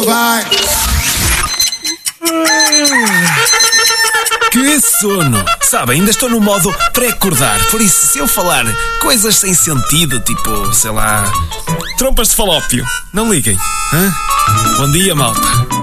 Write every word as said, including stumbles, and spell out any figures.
vai. Que sono! Sabe, ainda estou no modo pré-acordar. Por isso, se eu falar coisas sem sentido, tipo, sei lá, trompas de falópio, não liguem. Hã? Bom dia, malta.